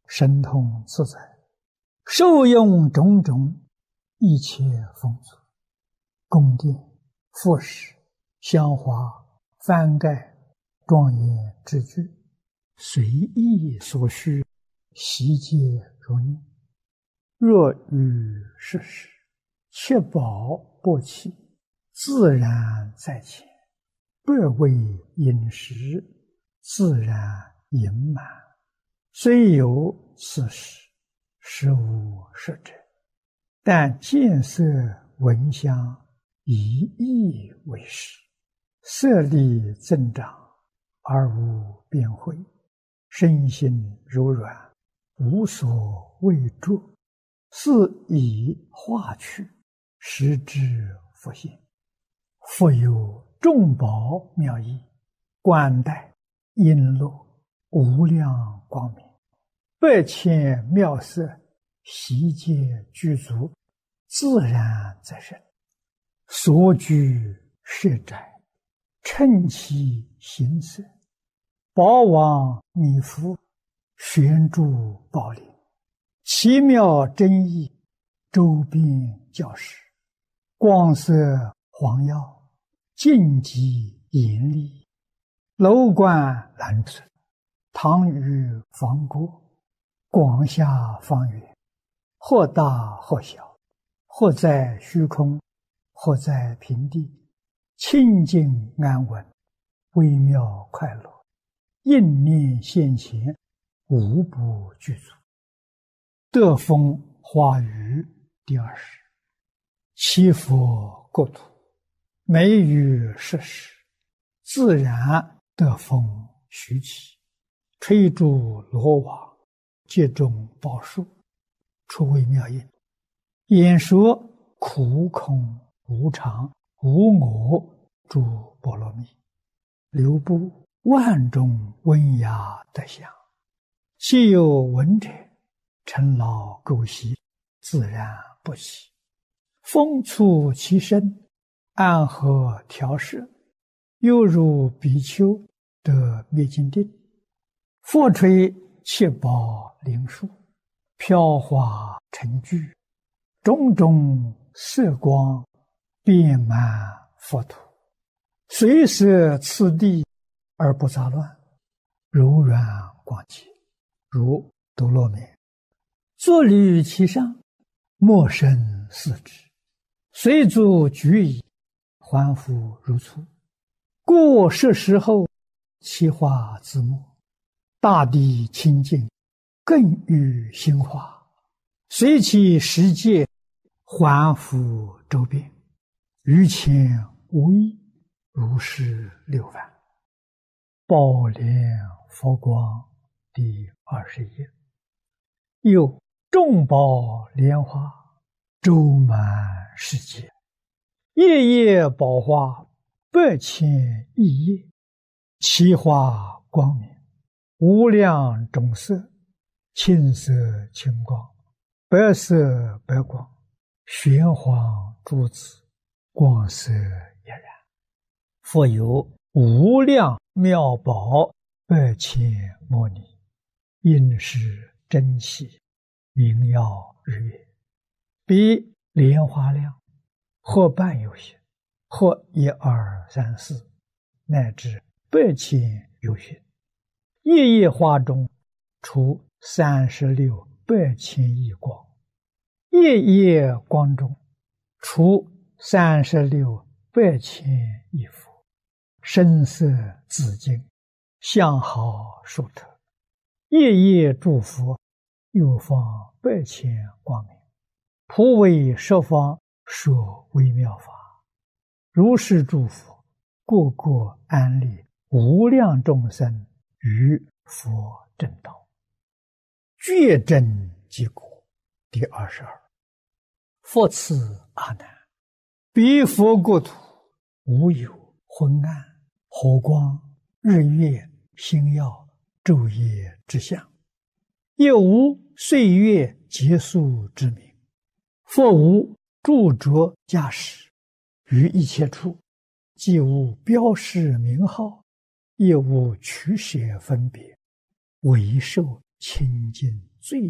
神通自在，受用种种一切风俗、宫殿、服饰、香花、幡盖、庄严之具，随意所需，悉皆如念。若遇世事，确保不起，自然在前，不为饮食，自然盈满。虽有此事，实无实者，但见色闻香，一意为实，色力增长，而无变慧，身心柔软，无所畏著，是以化去，实之复现。复有众宝妙义，冠带璎珞，无量光明，百千妙色，悉皆具足，自然在身。所居舍宅，称其形色，宝王弥覆，悬诸宝林，奇妙真义，周边教室，光色黄耀，净极严厉，楼观蓝存，堂宇方郭，广厦方圆，或大或小，或在虚空，或在平地，清净安稳，微妙快乐，应念现前，无不具足。德风华语第20。七佛国土，美于世事，自然德风徐起，吹诸罗网，接种宝树，出微妙音，演说苦空无常无我诸波罗蜜，流布万种温雅德相，既有闻者，尘劳垢习，自然不起。风促其身，安和调摄，犹如比丘得灭尽定。佛吹七宝灵树，飘华成聚，种种色光，遍满佛土，随摄次第而不杂乱，柔软广洁，如多罗面。坐立其上，莫生四肢，随足举矣，还复如初。过世时后，其化自没，大地清净，更与心化，随其世界，还复周遍，于前无异，如是六番。宝莲佛光第21。又众宝莲花，周满世界，夜夜宝花，百千亿叶，其花光明，无量种色，青色青光，白色白光，玄黄珠子，光色一然。复有无量妙宝，百千摩尼，应是珍奇，明耀日月，比莲花量，或半有些，或1、2、3、4，乃至百千有些。夜夜花中，出36百千亿光；夜夜光中，出36百千亿佛。声色紫金，相好殊特。夜夜诸佛，又放百千光明，普为十方说微妙法。如是诸佛，个个安立无量众生于佛正道，觉真结果第22。复次阿难，彼佛国土，无有昏暗、火光、日月、星耀、昼夜之相，也无岁月结束之名，复无著着驾驶，于一切处，既无标示名号，也无取舍分别，唯受清净最